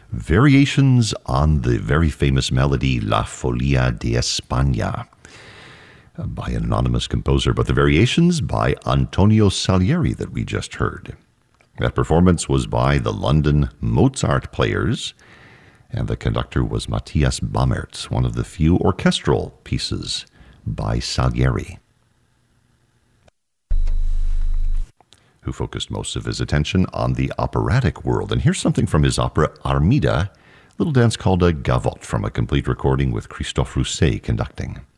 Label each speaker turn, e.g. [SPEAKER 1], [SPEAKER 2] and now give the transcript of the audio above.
[SPEAKER 1] Variations on the very famous melody La Folia de España by an anonymous composer, but the variations by Antonio Salieri that we just heard. That performance was by the London Mozart Players, and the conductor was Matthias Bamert, one of the few orchestral pieces by Salieri, who focused most of his attention on the operatic world. And here's something from his opera Armida, a little dance called a gavotte from a complete recording with Christophe Rousset conducting.